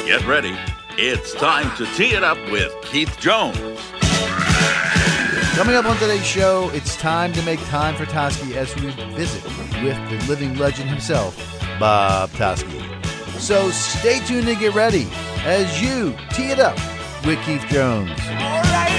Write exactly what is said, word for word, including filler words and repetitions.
Get ready. It's time to tee it up with Keith Jones. Coming up on today's show, it's time to make time for Toski as we visit with the living legend himself, Bob Toski. So stay tuned and get ready as you tee it up with Keith Jones.